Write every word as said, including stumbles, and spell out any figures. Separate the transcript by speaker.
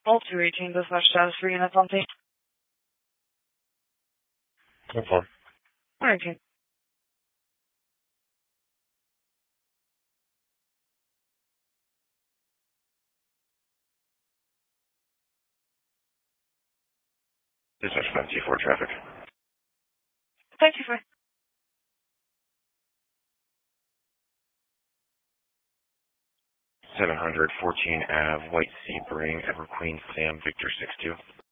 Speaker 1: All two eighteen dispatch status for units on scene.
Speaker 2: No problem.
Speaker 1: one eighteen.
Speaker 2: Dispatch five G four traffic.
Speaker 1: Thank you, sir.
Speaker 2: seven hundred fourteen Ave, White Sebring, Ever Queen, Sam, Victor six two.